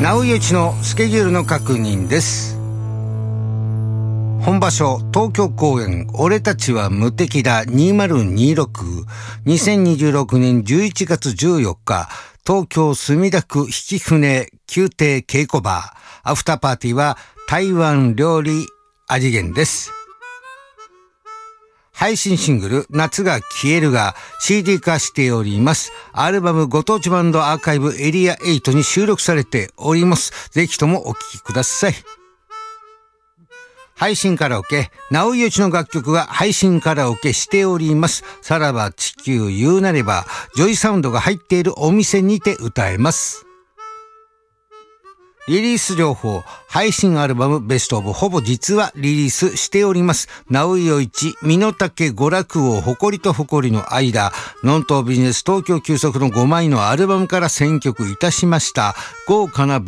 直井内のスケジュールの確認です。本場所東京公演俺たちは無敵だ2026 2026年11月14日東京墨田区曳舟宮廷稽古場アフターパーティーは台湾料理味源です。配信シングル夏が消えるが CD 化しております。アルバムご当地バンドアーカイブエリア8に収録されております。ぜひともお聴きください。配信カラオケ直井内の楽曲が配信カラオケしております。さらば地球言うなればジョイサウンドが入っているお店にて歌えます。リリース情報配信アルバムベストオブほぼ実はリリースしております。直井内身の丈娯楽王誇りと誇りの間ノントビジネス東京急速の5枚のアルバムから選曲いたしました豪華な